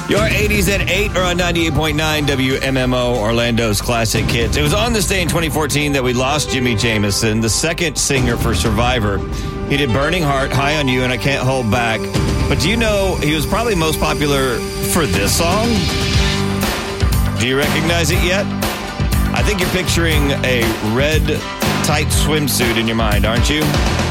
Your 80s at 8 are on 98.9 WMMO, Orlando's Classic Hits. It was on this day in 2014 that we lost Jimmy Jamison, the second singer for Survivor. He did Burning Heart, High on You, and I Can't Hold Back. But do you know he was probably most popular for this song? Do you recognize it yet? I think you're picturing a red, tight swimsuit in your mind, aren't you?